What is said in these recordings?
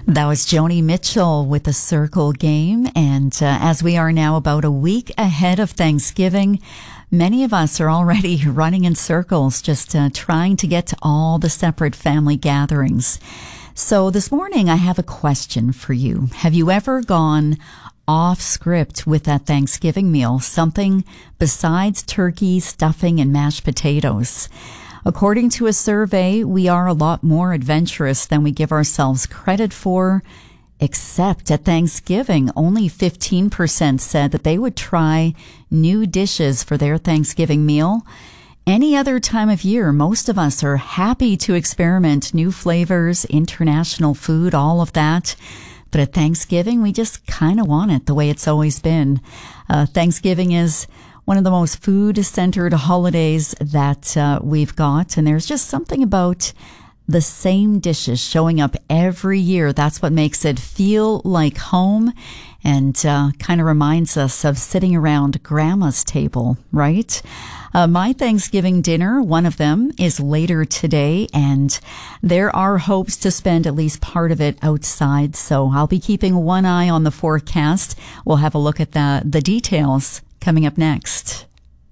That was Joni Mitchell with the Circle Game. And as we are now about a week ahead of Thanksgiving, many of us are already running in circles, just trying to get to all the separate family gatherings. So this morning, I have a question for you. Have you ever gone off script with that Thanksgiving meal, something besides turkey, stuffing, and mashed potatoes? According to a survey, we are a lot more adventurous than we give ourselves credit for, except at Thanksgiving. Only 15% said that they would try new dishes for their Thanksgiving meal. Any other time of year, most of us are happy to experiment new flavors, international food, all of that. But at Thanksgiving, we just kind of want it the way it's always been. Thanksgiving is one of the most food-centered holidays that we've got. And there's just something about the same dishes showing up every year. That's what makes it feel like home and kind of reminds us of sitting around Grandma's table, right? My Thanksgiving dinner, one of them, is later today, and there are hopes to spend at least part of it outside. So I'll be keeping one eye on the forecast. We'll have a look at the details coming up next.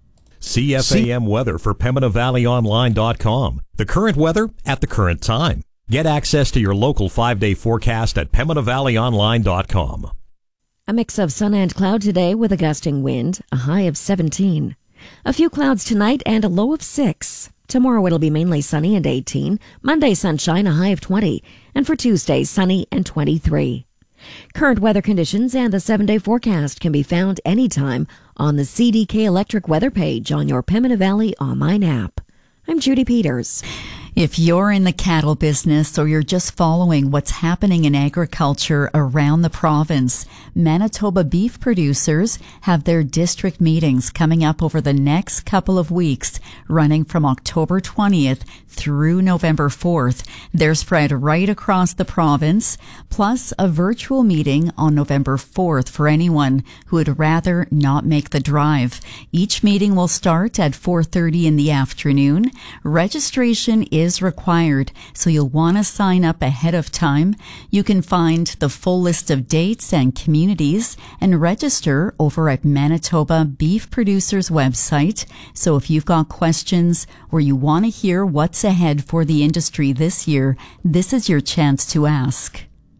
CFAM weather for PembinaValleyOnline.com. The current weather at the current time. Get access to your local 5-day forecast at PembinaValleyOnline.com. A mix of sun and cloud today with a gusting wind, a high of 17. A few clouds tonight and a low of 6. Tomorrow it'll be mainly sunny and 18. Monday sunshine, a high of 20. And for Tuesday, sunny and 23. Current weather conditions and the 7-day forecast can be found anytime on the CDK Electric weather page on your Pembina Valley online app. I'm Judy Peters. If you're in the cattle business or you're just following what's happening in agriculture around the province, Manitoba beef producers have their district meetings coming up over the next couple of weeks, running from October 20th through November 4th. They're spread right across the province, plus a virtual meeting on November 4th for anyone who would rather not make the drive. Each meeting will start at 4:30 in the afternoon. Registration is required, so you'll want to sign up ahead of time. You can find the full list of dates and communities and register over at Manitoba Beef Producers website. So if you've got questions or you want to hear what's ahead for the industry this year, this is your chance to ask.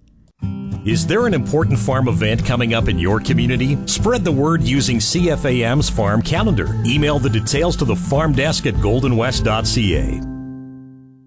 Is there an important farm event coming up in your community? Spread the word using CFAM's farm calendar. Email the details to the farm desk at goldenwest.ca.